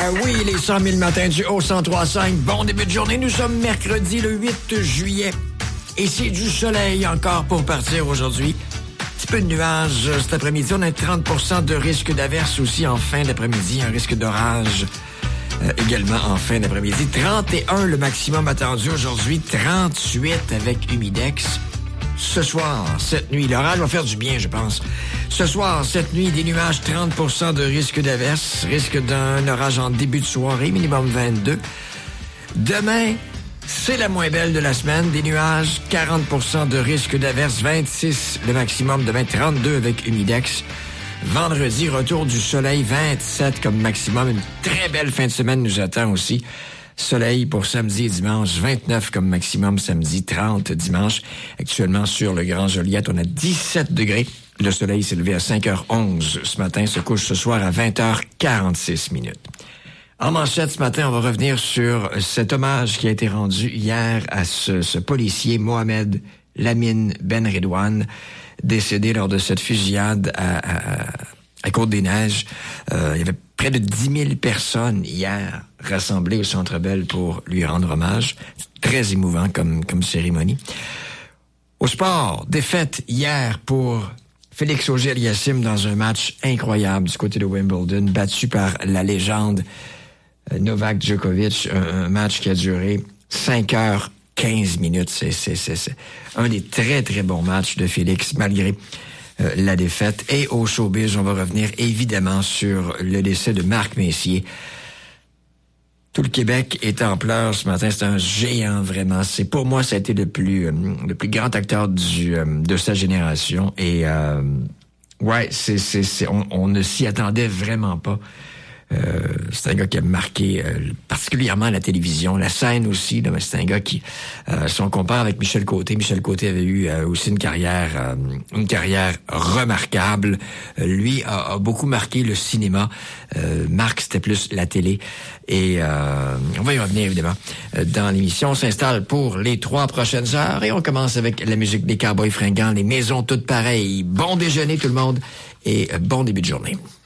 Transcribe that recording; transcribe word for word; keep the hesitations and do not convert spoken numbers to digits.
Ben oui, les cent mille matins du haut cent trois cinq. Bon début de journée. Nous sommes mercredi le huit juillet. Et c'est du soleil encore pour partir aujourd'hui. Petit peu de nuages cet après-midi. On a trente pour cent de risque d'averse aussi en fin d'après-midi. Un risque d'orage euh, également en fin d'après-midi. trente et un le maximum attendu aujourd'hui. trente-huit avec humidex. Ce soir, cette nuit, l'orage va faire du bien, je pense. Ce soir, cette nuit, des nuages, trente pour cent de risque d'averse. Risque d'un orage en début de soirée, minimum vingt-deux. Demain, c'est la moins belle de la semaine. Des nuages, quarante pour cent de risque d'averse, vingt-six le maximum. Demain, trente-deux avec humidex. Vendredi, retour du soleil, vingt-sept comme maximum. Une très belle fin de semaine nous attend aussi. Soleil pour samedi et dimanche, vingt-neuf comme maximum samedi, trente dimanche. Actuellement sur le Grand Joliette, on a dix-sept degrés. Le soleil s'est levé à cinq heures onze ce matin, se couche ce soir à vingt heures quarante-six minutes. En manchette ce matin, on va revenir sur cet hommage qui a été rendu hier à ce, ce policier Mohamed Lamine Ben Redouane, décédé lors de cette fusillade à, à, à Côte-des-Neiges. Euh, il y avait près de dix mille personnes hier rassemblées au Centre Bell pour lui rendre hommage. C'est très émouvant comme, comme cérémonie. Au sport, défaite hier pour Félix Auger-Aliassime dans un match incroyable du côté de Wimbledon, battu par la légende Novak Djokovic, un, un match qui a duré cinq heures quinze minutes. C'est, c'est, c'est, c'est un des très, très bons matchs de Félix, malgré euh, la défaite. Et au showbiz, on va revenir évidemment sur le décès de Marc Messier. Tout le Québec est en pleurs ce matin. C'est un géant, vraiment. C'est, pour moi, ça a été le plus, euh, le plus grand acteur du, euh, de sa génération. Et, euh, ouais, c'est, c'est, c'est, on, on ne s'y attendait vraiment pas. Euh, c'est un gars qui a marqué euh, particulièrement la télévision, la scène aussi. Là, mais c'est un gars qui, euh, si on compare avec Michel Côté, Michel Côté avait eu euh, aussi une carrière, euh, une carrière remarquable. Euh, lui a, a beaucoup marqué le cinéma. Euh, Marc, c'était plus la télé. Et euh, on va y revenir évidemment dans l'émission. On s'installe pour les trois prochaines heures et on commence avec la musique des Cowboys fringants, les maisons toutes pareilles. Bon déjeuner tout le monde et bon début de journée.